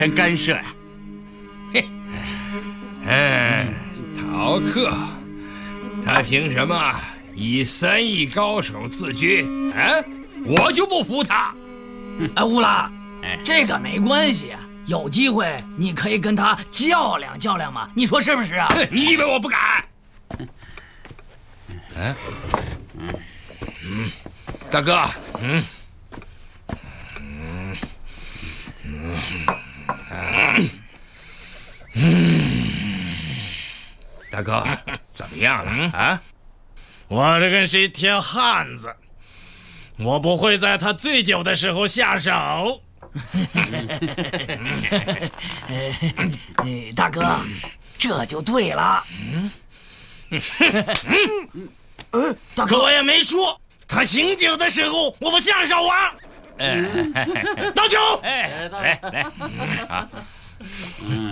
干涉呀？ 嘿，陶克，他凭什么以3亿高手自居？啊，我就不服他。 哎，乌拉，这个没关系啊，有机会你可以跟他较量较量嘛，你说是不是啊？ 你以为我不敢？大哥，大哥，怎么样了啊？ 我这个是一铁汉子，我不会在他醉酒的时候下手。 大哥，这就对了。大哥， 可我也没说他醒酒的时候我不下手啊。倒酒。 来啊！